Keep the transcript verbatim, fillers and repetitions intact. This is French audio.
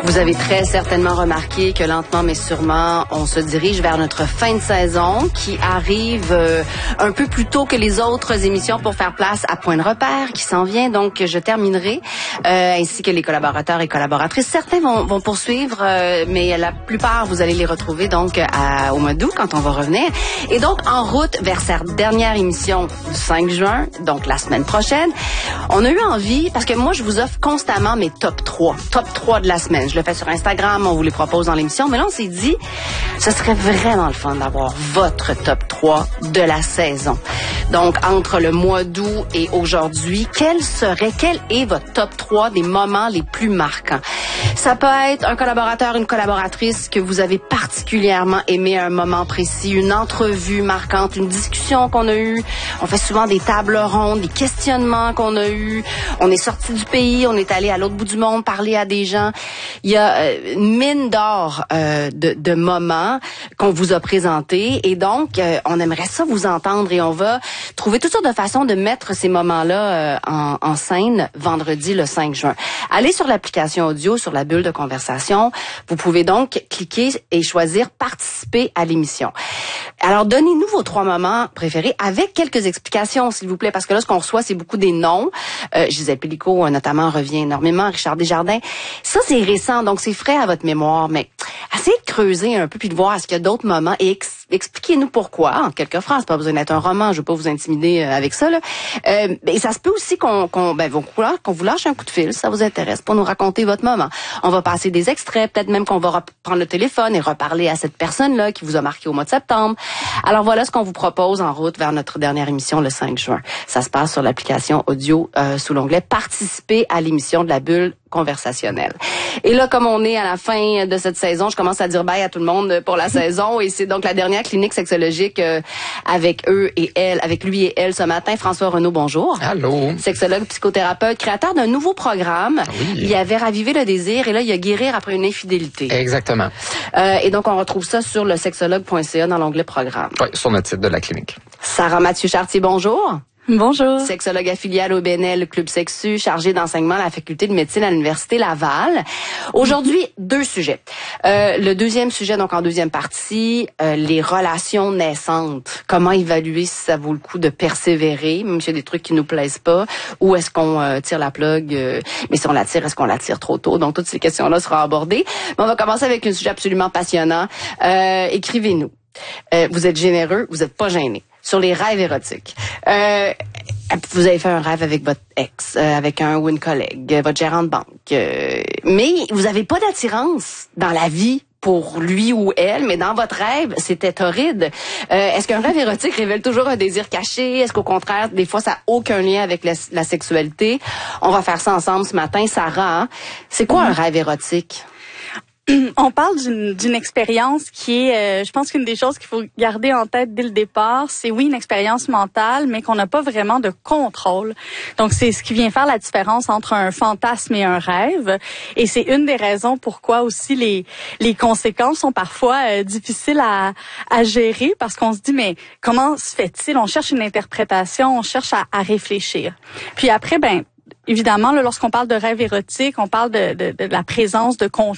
Vous avez très certainement remarqué que lentement mais sûrement, on se dirige vers notre fin de saison qui arrive euh, un peu plus tôt que les autres émissions pour faire place à Point de repère qui s'en vient. Donc, je terminerai, euh, ainsi que les collaborateurs et collaboratrices. Certains vont, vont poursuivre, euh, mais la plupart, vous allez les retrouver donc à, au mois d'août quand on va revenir. Et donc, en route vers cette dernière émission du cinq juin, donc la semaine prochaine, on a eu envie, parce que moi, je vous offre constamment mes top trois. Top trois de la semaine. Je le fais sur Instagram, on vous les propose dans l'émission. Mais là, on s'est dit, ce serait vraiment le fun d'avoir votre top trois de la saison. Donc, entre le mois d'août et aujourd'hui, quel serait, quel est votre top trois des moments les plus marquants? Ça peut être un collaborateur, une collaboratrice que vous avez particulièrement aimé à un moment précis, une entrevue marquante, une discussion qu'on a eue. On fait souvent des tables rondes, des questionnements qu'on a eus. On est sorti du pays, on est allé à l'autre bout du monde parler à des gens. Il y a euh, une mine d'or euh, de, de moments qu'on vous a présentés et donc euh, on aimerait ça vous entendre et on va trouver toutes sortes de façons de mettre ces moments-là euh, en, en scène vendredi le cinq juin. Allez sur l'application audio, sur la bulle de conversation. Vous pouvez donc cliquer et choisir participer à l'émission. Alors, donnez-nous vos trois moments préférés avec quelques explications, s'il vous plaît, parce que là, ce qu'on reçoit, c'est beaucoup des noms. Euh, Gisèle Pélicaud, euh, notamment, revient énormément. Richard Desjardins. Ça, c'est récent, donc c'est frais à votre mémoire, mais essayez de creuser un peu puis de voir est-ce qu'il y a d'autres moments et ex- expliquez-nous pourquoi, en quelques phrases. Pas besoin d'être un roman, je veux pas vous intimider euh, avec ça, là. Euh, et ça se peut aussi qu'on, qu'on, ben, qu'on vous lâche un coup de fil, si ça vous intéresse, pour nous raconter votre moment. On va passer des extraits, peut-être même qu'on va prendre le téléphone et reparler à cette personne-là qui vous a marqué au mois de septembre. Alors voilà ce qu'on vous propose en route vers notre dernière émission le cinq juin. Ça se passe sur l'application audio euh, sous l'onglet participer à l'émission de la bulle conversationnelle. Et là, comme on est à la fin de cette saison, je commence à dire bye à tout le monde pour la saison et c'est donc la dernière clinique sexologique euh, avec eux et elle, avec lui et elle ce matin. François Renaud, bonjour. Allô. Sexologue, psychothérapeute, créateur d'un nouveau programme. Oui. Il avait ravivé le désir et là, il a guérir après une infidélité. Exactement. Euh, et donc, on retrouve ça sur le sexologue point c a dans l'onglet programme. Oui, sur notre site de la clinique. Sarah Mathieu-Chartier, bonjour. Bonjour. Sexologue affiliée au B N L Club Sexu, chargée d'enseignement à la faculté de médecine à l'Université Laval. Aujourd'hui, deux sujets. Euh, le deuxième sujet, donc en deuxième partie, euh, les relations naissantes. Comment évaluer si ça vaut le coup de persévérer, même s'il y a des trucs qui nous plaisent pas, ou est-ce qu'on euh, tire la plug, euh, mais si on la tire, est-ce qu'on la tire trop tôt? Donc, toutes ces questions-là seront abordées. Mais on va commencer avec un sujet absolument passionnant. Euh, écrivez-nous. Euh, vous êtes généreux, vous n'êtes pas gênés. Sur les rêves érotiques. Euh, vous avez fait un rêve avec votre ex, euh, avec un ou une collègue, votre gérant de banque, euh, mais vous n'avez pas d'attirance dans la vie pour lui ou elle, mais dans votre rêve, c'était torride. Euh, est-ce qu'un rêve érotique révèle toujours un désir caché? Est-ce qu'au contraire, des fois, ça n'a aucun lien avec la, la sexualité? On va faire ça ensemble ce matin. Sarah, hein? C'est quoi un rêve érotique? On parle d'une, d'une expérience qui est, euh, je pense qu'une des choses qu'il faut garder en tête dès le départ, c'est oui une expérience mentale, mais qu'on n'a pas vraiment de contrôle. Donc c'est ce qui vient faire la différence entre un fantasme et un rêve. Et c'est une des raisons pourquoi aussi les les conséquences sont parfois euh, difficiles à à gérer, parce qu'on se dit mais comment se fait-il? On cherche une interprétation, on cherche à, à réfléchir. Puis après ben évidemment, là, lorsqu'on parle de rêve érotique, on parle de, de, de la présence de conflits.